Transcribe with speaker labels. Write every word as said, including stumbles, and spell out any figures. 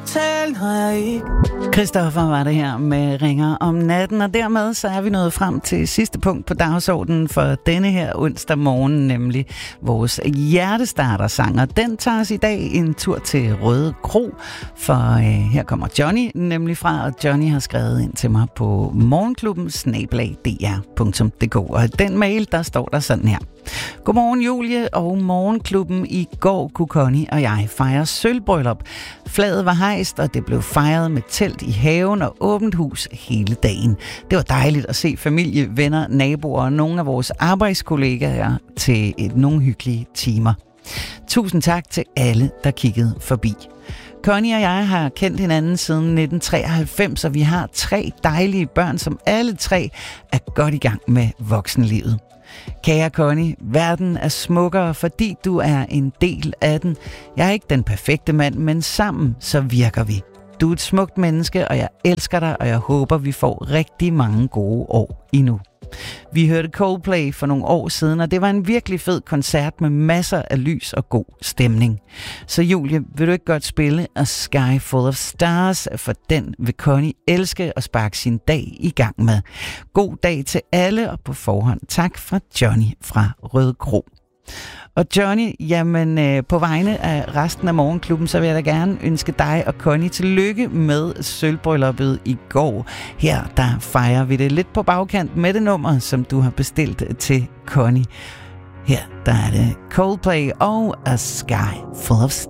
Speaker 1: Christoffer var det her med Ringer om natten, og dermed så er vi nået frem til sidste punkt på dagsordenen for denne her onsdag morgen, nemlig vores hjertestarter-sang. Og den tager os i dag en tur til Røde Kro, for øh, her kommer Johnny nemlig fra, og Johnny har skrevet ind til mig på morgenklubben snabel-a d r punktum d k, og i den mail, der står der sådan her. Godmorgen Julie og morgenklubben. I går kunne Connie og jeg fejre sølvbryllup. Flaget var hejst, og det blev fejret med telt i haven og åbent hus hele dagen. Det var dejligt at se familie, venner, naboer og nogle af vores arbejdskollegaer til et nogle hyggelige timer. Tusind tak til alle, der kiggede forbi. Connie og jeg har kendt hinanden siden nitten treoghalvfems, og vi har tre dejlige børn, som alle tre er godt i gang med voksenlivet. Kære Connie, verden er smukkere, fordi du er en del af den. Jeg er ikke den perfekte mand, men sammen så virker vi. Du er et smukt menneske, og jeg elsker dig, og jeg håber, vi får rigtig mange gode år endnu. Vi hørte Coldplay for nogle år siden, og det var en virkelig fed koncert med masser af lys og god stemning. Så Julie, vil du ikke godt spille A Sky Full of Stars, for den vil Connie elske at sparke sin dag i gang med. God dag til alle, og på forhånd tak fra Johnny fra Røde Kro. Og Johnny, jamen øh, på vegne af resten af morgenklubben, så vil jeg da gerne ønske dig og Connie tillykke med sølvbrylluppet i går. Her der fejrer vi det lidt på bagkant med det nummer, som du har bestilt til Connie. Her der er det Coldplay og A Sky Full of Stars.